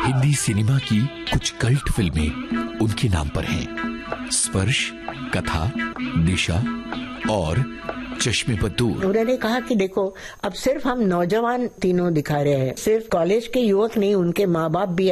Hindi cinema की कुछ cult फिल्में उनके नाम पर हैं। स्पर्श, कथा, दिशा और चश्मे पर दूर। उन्होंने कहा कि देखो, अब सिर्फ हम नौजवान तीनों दिखा रहे हैं, सिर्फ कॉलेज के युवक नहीं, उनके माँ बाप भी